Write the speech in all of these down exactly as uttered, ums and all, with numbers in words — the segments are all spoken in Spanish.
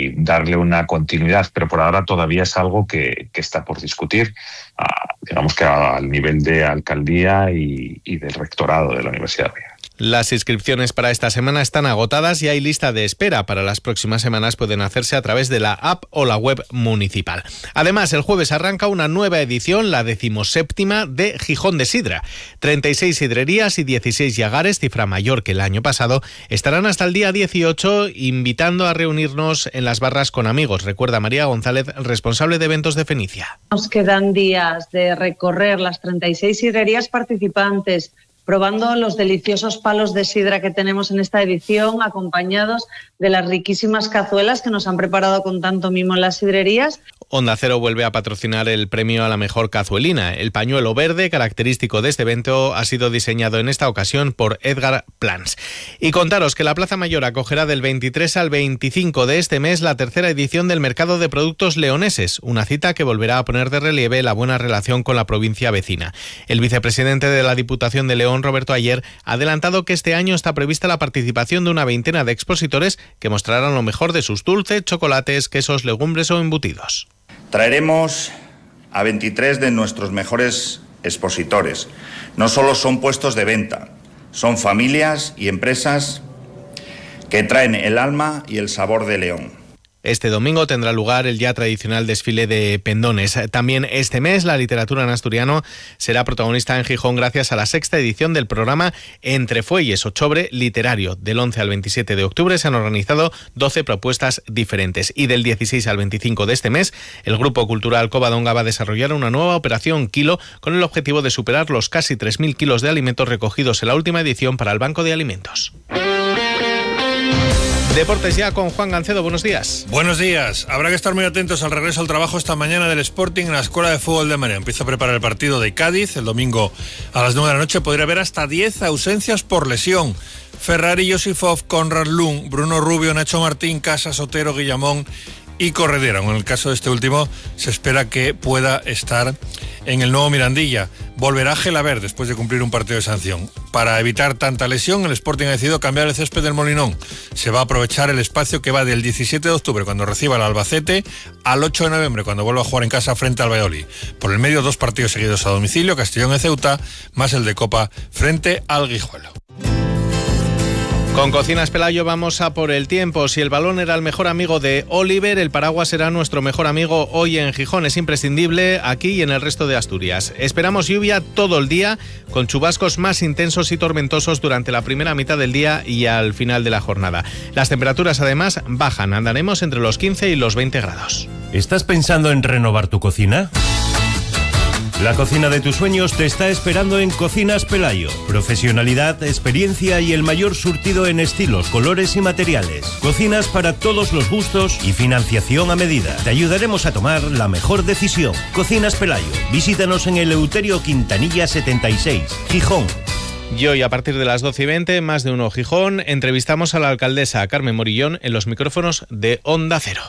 y darle una continuidad, pero por ahora todavía es algo que, que está por discutir, uh, digamos que al nivel de alcaldía y, y del rectorado de la Universidad Ría. Las inscripciones para esta semana están agotadas y hay lista de espera. Para las próximas semanas pueden hacerse a través de la app o la web municipal. Además, el jueves arranca una nueva edición, la decimoséptima de Gijón de Sidra. treinta y seis sidrerías y dieciséis llagares, cifra mayor que el año pasado, estarán hasta el día dieciocho invitando a reunirnos en las barras con amigos. Recuerda María González, responsable de eventos de Fenicia. Nos quedan días de recorrer las treinta y seis sidrerías participantes, probando los deliciosos palos de sidra que tenemos en esta edición, acompañados de las riquísimas cazuelas que nos han preparado con tanto mimo en las sidrerías. Onda Cero vuelve a patrocinar el premio a la mejor cazuelina. El pañuelo verde, característico de este evento, ha sido diseñado en esta ocasión por Edgar Plans. Y contaros que la Plaza Mayor acogerá del veintitrés al veinticinco de este mes la tercera edición del Mercado de Productos Leoneses, una cita que volverá a poner de relieve la buena relación con la provincia vecina. El vicepresidente de la Diputación de León, Roberto Ayer, ha adelantado que este año está prevista la participación de una veintena de expositores que mostrarán lo mejor de sus dulces, chocolates, quesos, legumbres o embutidos. Traeremos a veintitrés de nuestros mejores expositores. No solo son puestos de venta, son familias y empresas que traen el alma y el sabor de León. Este domingo tendrá lugar el ya tradicional desfile de pendones. También este mes la literatura en asturiano será protagonista en Gijón gracias a la sexta edición del programa Entre Fuelles, Ochobre Literario. Del once al veintisiete de octubre se han organizado doce propuestas diferentes y del dieciséis al veinticinco de este mes el Grupo Cultural Covadonga va a desarrollar una nueva operación Kilo con el objetivo de superar los casi tres mil kilos de alimentos recogidos en la última edición para el Banco de Alimentos. Deportes ya con Juan Gancedo, buenos días. Buenos días. Habrá que estar muy atentos al regreso al trabajo esta mañana del Sporting en la Escuela de Fútbol de Marea. Empieza a preparar el partido de Cádiz. El domingo a las nueve de la noche podría haber hasta diez ausencias por lesión. Ferrari, Josifov, Conrad Lund, Bruno Rubio, Nacho Martín, Casas, Otero, Guillamón y Corredera. En el caso de este último se espera que pueda estar en el nuevo Mirandilla. Volverá Gelaber después de cumplir un partido de sanción. Para evitar tanta lesión, el Sporting ha decidido cambiar el césped del Molinón. Se va a aprovechar el espacio que va del diecisiete de octubre, cuando reciba el Albacete, al ocho de noviembre, cuando vuelva a jugar en casa frente al Valladolid. Por el medio, dos partidos seguidos a domicilio, Castellón y Ceuta, más el de Copa frente al Guijuelo. Con Cocinas Pelayo vamos a por el tiempo. Si el balón era el mejor amigo de Oliver, el paraguas será nuestro mejor amigo hoy en Gijón. Es imprescindible aquí y en el resto de Asturias. Esperamos lluvia todo el día, con chubascos más intensos y tormentosos durante la primera mitad del día y al final de la jornada. Las temperaturas además bajan, andaremos entre los quince y los veinte grados. ¿Estás pensando en renovar tu cocina? La cocina de tus sueños te está esperando en Cocinas Pelayo. Profesionalidad, experiencia y el mayor surtido en estilos, colores y materiales. Cocinas para todos los gustos y financiación a medida. Te ayudaremos a tomar la mejor decisión. Cocinas Pelayo. Visítanos en el Eleuterio Quintanilla setenta y seis, Gijón. Y hoy, a partir de las doce y veinte, más de uno Gijón, entrevistamos a la alcaldesa Carmen Morillón en los micrófonos de Onda Cero.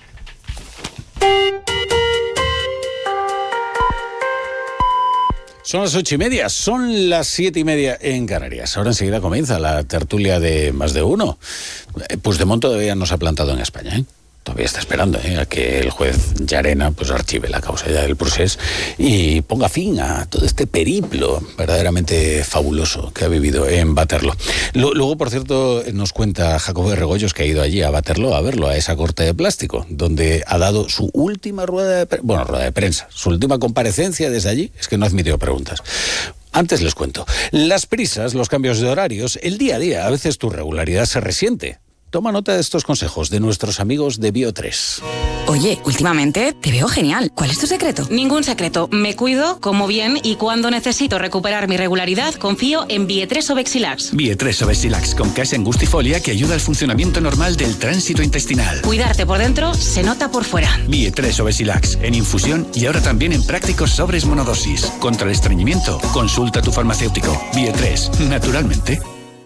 Son las ocho y media, son las siete y media en Canarias. Ahora enseguida comienza la tertulia de Más de Uno. Puigdemont todavía no se ha plantado en España, ¿eh? Todavía está esperando ¿eh? a que el juez Llarena pues archive la causa ya del procés y ponga fin a todo este periplo verdaderamente fabuloso que ha vivido en Waterloo. Luego, por cierto, nos cuenta Jacobo de Regoyos que ha ido allí a Waterloo a verlo, a esa corte de plástico, donde ha dado su última rueda de, bueno, rueda de prensa, su última comparecencia desde allí. Es que no admitió preguntas. Antes les cuento, las prisas, los cambios de horarios, el día a día, a veces tu regularidad se resiente. Toma nota de estos consejos de nuestros amigos de Bio tres. Oye, últimamente te veo genial. ¿Cuál es tu secreto? Ningún secreto. Me cuido, como bien y cuando necesito recuperar mi regularidad, confío en Bio tres Obexilax. Bio tres Obexilax con casa angustifolia que ayuda al funcionamiento normal del tránsito intestinal. Cuidarte por dentro se nota por fuera. Bio tres Obexilax en infusión y ahora también en prácticos sobres monodosis. Contra el estreñimiento, consulta a tu farmacéutico. Bio tres, naturalmente.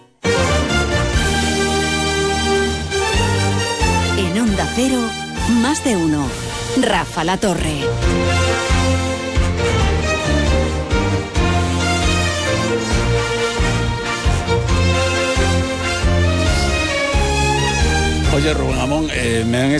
En Onda Cero, Más de Uno. Rafa La Torre. Oye, Rubén Amón, eh, me han